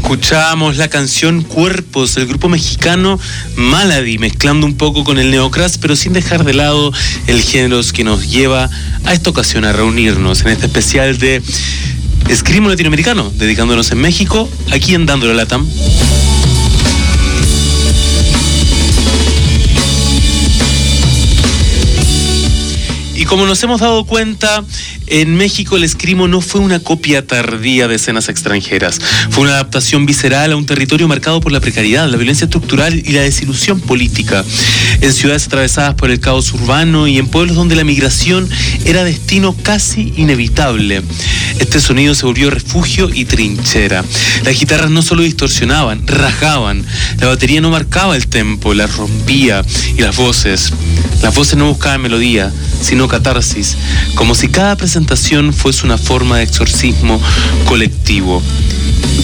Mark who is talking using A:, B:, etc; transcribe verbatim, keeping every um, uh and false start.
A: Escuchábamos la canción Cuerpos del grupo mexicano Malady, mezclando un poco con el neoclass, pero sin dejar de lado el género que nos lleva a esta ocasión a reunirnos en este especial de Escrimo Latinoamericano, dedicándonos en México, aquí en Dándole Latam. Y como nos hemos dado cuenta, en México el escrimo no fue una copia tardía de escenas extranjeras. Fue una adaptación visceral a un territorio marcado por la precariedad, la violencia estructural y la desilusión política. En ciudades atravesadas por el caos urbano y en pueblos donde la migración era destino casi inevitable. Este sonido se volvió refugio y trinchera. Las guitarras no solo distorsionaban, rasgaban. La batería no marcaba el tempo, la rompía. Y las voces, las voces no buscaban melodía, sino catarsis, como si cada presentación fuese una forma de exorcismo colectivo.